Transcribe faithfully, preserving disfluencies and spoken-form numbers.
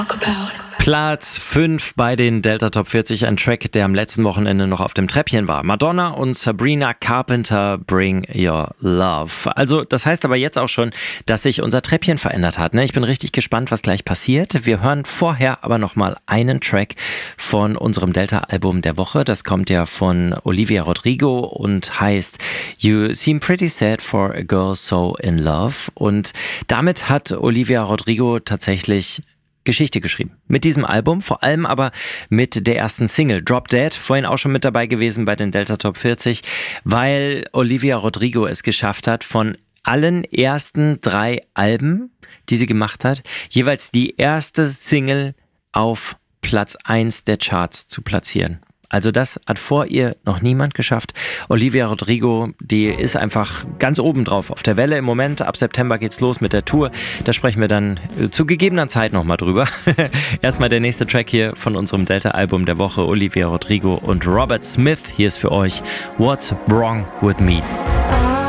Platz fünf bei den Delta Top vierzig, ein Track, der am letzten Wochenende noch auf dem Treppchen war. Madonna und Sabrina Carpenter, Bring Your Love. Also das heißt aber jetzt auch schon, dass sich unser Treppchen verändert hat. Ne? Ich bin richtig gespannt, was gleich passiert. Wir hören vorher aber nochmal einen Track von unserem Delta-Album der Woche. Das kommt ja von Olivia Rodrigo und heißt You Seem Pretty Sad for a Girl So in Love. Und damit hat Olivia Rodrigo tatsächlich Geschichte geschrieben. Mit diesem Album, vor allem aber mit der ersten Single, Drop Dead, vorhin auch schon mit dabei gewesen bei den Delta Top vierzig, weil Olivia Rodrigo es geschafft hat, von allen ersten drei Alben, die sie gemacht hat, jeweils die erste Single auf Platz eins der Charts zu platzieren. Also das hat vor ihr noch niemand geschafft. Olivia Rodrigo, die ist einfach ganz oben drauf auf der Welle im Moment. Ab September geht's los mit der Tour. Da sprechen wir dann zu gegebener Zeit nochmal drüber. Erstmal der nächste Track hier von unserem Delta-Album der Woche. Olivia Rodrigo und Robert Smith. Hier ist für euch What's Wrong With Me.